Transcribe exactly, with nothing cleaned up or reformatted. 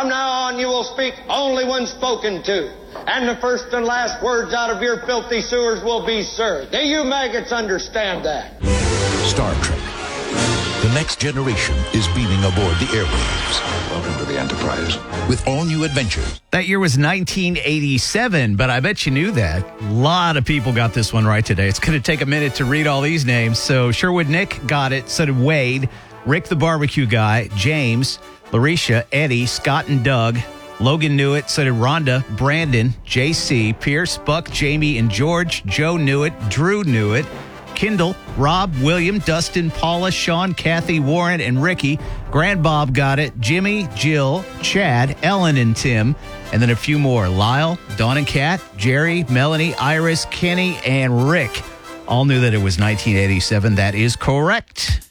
From now on, you will speak only when spoken to. And the first and last words out of your filthy sewers will be, sir. Do you maggots understand that? Star Trek. The next generation is beaming aboard the airwaves. Welcome to the Enterprise. With all new adventures. That year was nineteen eighty-seven, but I bet you knew that. A lot of people got this one right today. It's going to take a minute to read all these names. So Sherwood Nick got it. So did Wade, Rick the barbecue guy, James, Larisha, Eddie, Scott and Doug. Logan knew it. So did Rhonda, Brandon, J C, Pierce, Buck, Jamie, and George. Joe knew it. Drew knew it. Kendall, Rob, William, Dustin, Paula, Sean, Kathy, Warren, and Ricky. Grand Bob got it. Jimmy, Jill, Chad, Ellen, and Tim. And then a few more. Lyle, Dawn and Kat, Jerry, Melanie, Iris, Kenny, and Rick all knew that it was nineteen eighty-seven. That is correct.